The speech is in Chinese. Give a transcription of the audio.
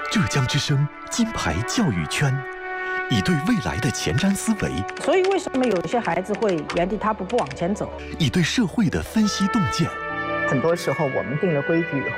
浙江之声金牌教育圈，以对未来的前瞻思维， 所以为什么有些孩子会原地踏步不往前走？ 以对社会的分析洞见。 很多时候我们定了规矩以